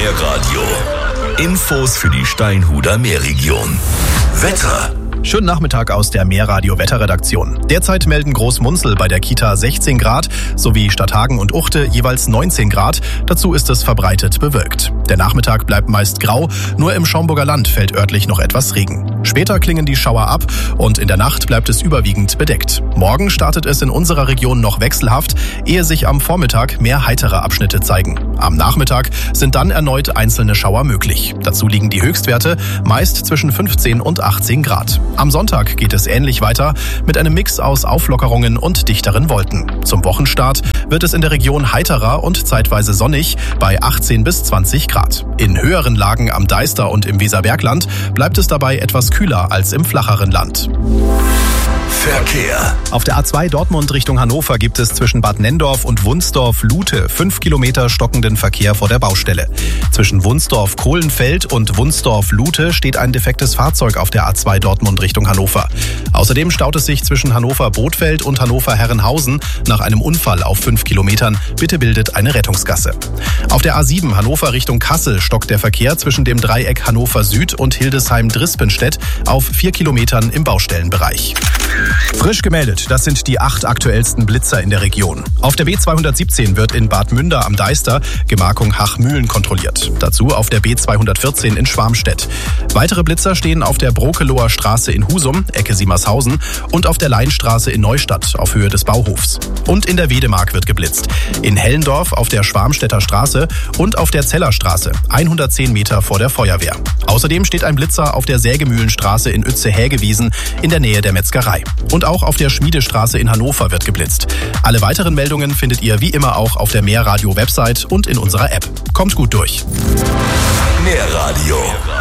Meerradio. Infos für die Steinhuder Meerregion. Wetter. Schönen Nachmittag aus der Meerradio-Wetterredaktion. Derzeit melden Großmunzel bei der Kita 16 Grad sowie Stadthagen und Uchte jeweils 19 Grad. Dazu ist es verbreitet bewölkt. Der Nachmittag bleibt meist grau, nur im Schaumburger Land fällt örtlich noch etwas Regen. Später klingen die Schauer ab und in der Nacht bleibt es überwiegend bedeckt. Morgen startet es in unserer Region noch wechselhaft, ehe sich am Vormittag mehr heitere Abschnitte zeigen. Am Nachmittag sind dann erneut einzelne Schauer möglich. Dazu liegen die Höchstwerte meist zwischen 15 und 18 Grad. Am Sonntag geht es ähnlich weiter mit einem Mix aus Auflockerungen und dichteren Wolken. Zum Wochenstart wird es in der Region heiterer und zeitweise sonnig bei 18 bis 20 Grad. In höheren Lagen am Deister und im Weserbergland bleibt es dabei etwas kühler als im flacheren Land. Verkehr. Auf der A2 Dortmund Richtung Hannover gibt es zwischen Bad Nenndorf und Wunsdorf-Lute 5 Kilometer stockenden Verkehr vor der Baustelle. Zwischen Wunsdorf-Kohlenfeld und Wunsdorf-Lute steht ein defektes Fahrzeug auf der A2 Dortmund Richtung Hannover. Außerdem staut es sich zwischen Hannover-Bothfeld und Hannover-Herrenhausen nach einem Unfall auf 5 Kilometern. Bitte bildet eine Rettungsgasse. Auf der A7 Hannover Richtung Kassel stockt der Verkehr zwischen dem Dreieck Hannover Süd und Hildesheim-Drispenstedt auf 4 Kilometern im Baustellenbereich. Frisch gemeldet, das sind die 8 aktuellsten Blitzer in der Region. Auf der B217 wird in Bad Münder am Deister Gemarkung Hachmühlen kontrolliert. Dazu auf der B214 in Schwarmstedt. Weitere Blitzer stehen auf der Brokeloher Straße in Husum, Ecke Siemershausen und auf der Leinstraße in Neustadt auf Höhe des Bauhofs. Und in der Wedemark wird geblitzt. In Hellendorf auf der Schwarmstedter Straße und auf der Zellerstraße, 110 Meter vor der Feuerwehr. Außerdem steht ein Blitzer auf der Sägemühlenstraße in Uetze-Hägewiesen in der Nähe der Metzgerei. Und auch auf der Schmiedestraße in Hannover wird geblitzt. Alle weiteren Meldungen findet ihr wie immer auch auf der Meerradio-Website und in unserer App. Kommt gut durch. Meerradio.